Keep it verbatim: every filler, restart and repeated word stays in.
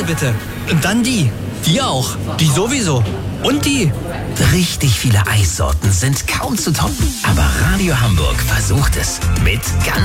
bitte. Und dann die. Die auch. Die sowieso. Und die. Richtig viele Eissorten sind kaum zu toppen. Aber Radio Hamburg versucht es. Mit ganz